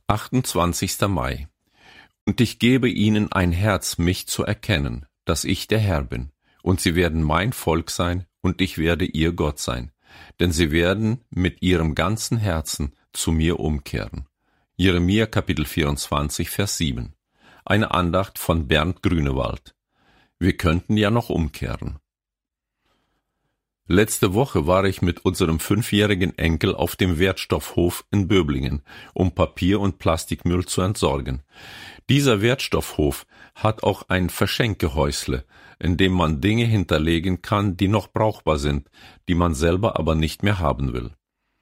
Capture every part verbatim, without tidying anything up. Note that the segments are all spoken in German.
achtundzwanzigster Mai. Und ich gebe ihnen ein Herz, mich zu erkennen, dass ich der Herr bin. Und sie werden mein Volk sein, und ich werde ihr Gott sein. Denn sie werden mit ihrem ganzen Herzen zu mir umkehren. Jeremia Kapitel vierundzwanzig, Vers sieben. Eine Andacht von Bernd Grünewald. Wir könnten ja noch umkehren. Letzte Woche war ich mit unserem fünfjährigen Enkel auf dem Wertstoffhof in Böblingen, um Papier- und Plastikmüll zu entsorgen. Dieser Wertstoffhof hat auch ein Verschenkehäusle, in dem man Dinge hinterlegen kann, die noch brauchbar sind, die man selber aber nicht mehr haben will.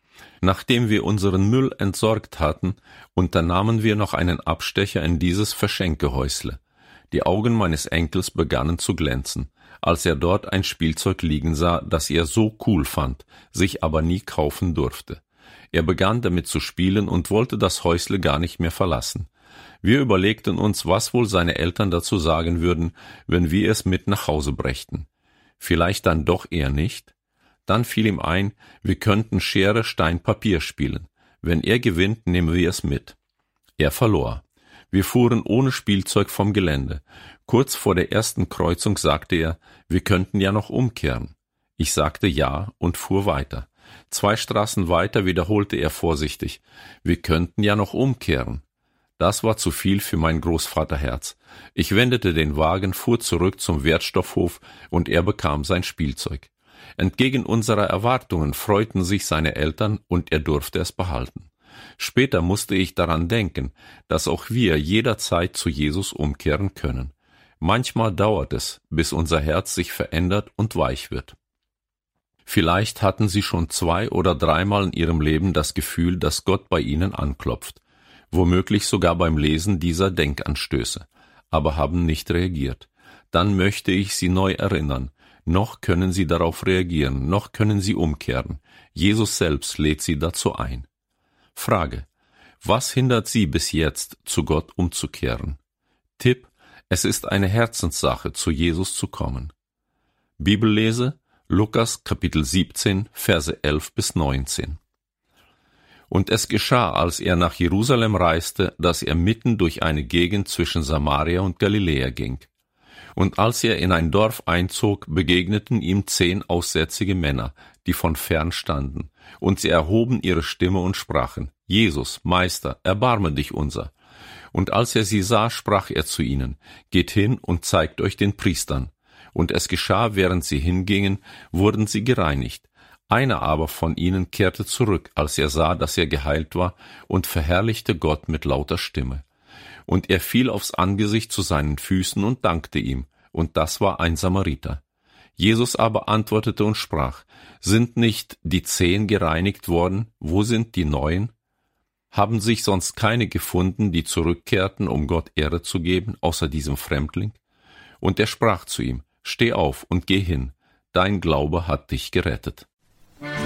Nachdem wir unseren Müll entsorgt hatten, unternahmen wir noch einen Abstecher in dieses Verschenkehäusle. Die Augen meines Enkels begannen zu glänzen, als er dort ein Spielzeug liegen sah, das er so cool fand, sich aber nie kaufen durfte. Er begann damit zu spielen und wollte das Häusle gar nicht mehr verlassen. Wir überlegten uns, was wohl seine Eltern dazu sagen würden, wenn wir es mit nach Hause brächten. Vielleicht dann doch eher nicht? Dann fiel ihm ein, wir könnten Schere, Stein, Papier spielen. Wenn er gewinnt, nehmen wir es mit. Er verlor. Wir fuhren ohne Spielzeug vom Gelände. Kurz vor der ersten Kreuzung sagte er, wir könnten ja noch umkehren. Ich sagte ja und fuhr weiter. Zwei Straßen weiter wiederholte er vorsichtig, wir könnten ja noch umkehren. Das war zu viel für mein Großvaterherz. Ich wendete den Wagen, fuhr zurück zum Wertstoffhof und er bekam sein Spielzeug. Entgegen unserer Erwartungen freuten sich seine Eltern und er durfte es behalten. Später musste ich daran denken, dass auch wir jederzeit zu Jesus umkehren können. Manchmal dauert es, bis unser Herz sich verändert und weich wird. Vielleicht hatten Sie schon zwei oder dreimal in Ihrem Leben das Gefühl, dass Gott bei Ihnen anklopft, womöglich sogar beim Lesen dieser Denkanstöße, aber haben nicht reagiert. Dann möchte ich Sie neu erinnern, noch können Sie darauf reagieren, noch können Sie umkehren. Jesus selbst lädt Sie dazu ein. Frage: Was hindert Sie bis jetzt, zu Gott umzukehren? Tipp: Es ist eine Herzenssache, zu Jesus zu kommen. Bibellese: Lukas Kapitel siebzehn, Verse elf bis neunzehn. Und es geschah, als er nach Jerusalem reiste, dass er mitten durch eine Gegend zwischen Samaria und Galiläa ging. Und als er in ein Dorf einzog, begegneten ihm zehn aussätzige Männer, die von fern standen, und sie erhoben ihre Stimme und sprachen: Jesus, Meister, erbarme dich unser. Und als er sie sah, sprach er zu ihnen: Geht hin und zeigt euch den Priestern. Und es geschah, während sie hingingen, wurden sie gereinigt. Einer aber von ihnen kehrte zurück, als er sah, dass er geheilt war, und verherrlichte Gott mit lauter Stimme. Und er fiel aufs Angesicht zu seinen Füßen und dankte ihm, und das war ein Samariter. Jesus aber antwortete und sprach: Sind nicht die zehn gereinigt worden? Wo sind die neun? Haben sich sonst keine gefunden, die zurückkehrten, um Gott Ehre zu geben, außer diesem Fremdling? Und er sprach zu ihm: Steh auf und geh hin, dein Glaube hat dich gerettet.